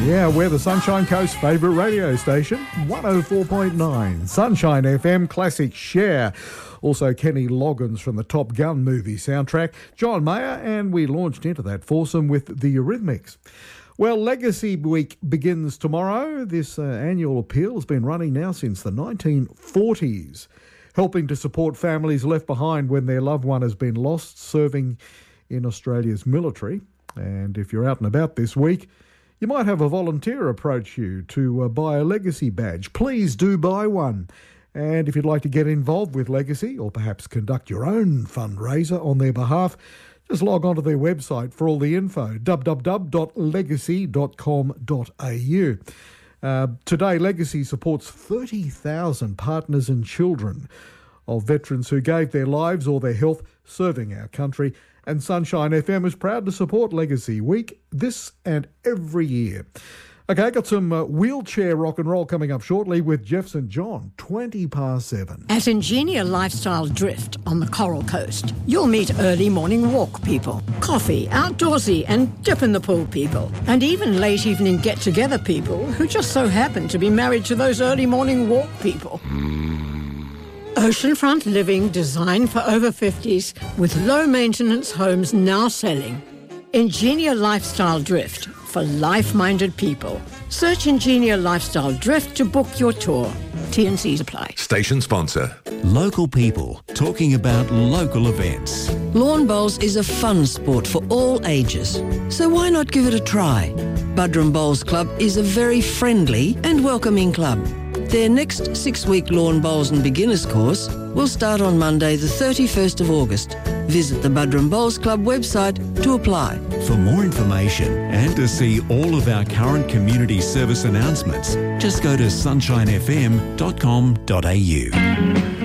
Yeah, we're the Sunshine Coast's favourite radio station, 104.9 Sunshine FM Classic Share. Also Kenny Loggins from the Top Gun movie soundtrack, John Mayer, and we launched into that foursome with the Eurythmics. Well, Legacy Week begins tomorrow. This annual appeal has been running now since the 1940s, helping to support families left behind when their loved one has been lost serving in Australia's military. And if you're out and about this week, you might have a volunteer approach you to buy a Legacy badge. Please do buy one. And if you'd like to get involved with Legacy or perhaps conduct your own fundraiser on their behalf, just log on to their website for all the info, www.legacy.com.au. Today, Legacy supports 30,000 partners and children of veterans who gave their lives or their health serving our country. And Sunshine FM is proud to support Legacy Week this and every year. Okay, got some wheelchair rock and roll coming up shortly with Jeff St. John, 7:20. At Ingenia Lifestyle Drift on the Coral Coast, you'll meet early morning walk people, coffee, outdoorsy and dip in the pool people, and even late evening get-together people who just so happen to be married to those early morning walk people. Oceanfront living designed for over 50s with low-maintenance homes now selling. Ingenia Lifestyle Drift for life-minded people. Search Ingenia Lifestyle Drift to book your tour. T&Cs apply. Station sponsor. Local people talking about local events. Lawn bowls is a fun sport for all ages, so why not give it a try? Buderim Bowls Club is a very friendly and welcoming club. Their next 6-week lawn bowls and beginners course will start on Monday the 31st of August. Visit the Buderim Bowls Club website to apply. For more information and to see all of our current community service announcements, just go to sunshinefm.com.au.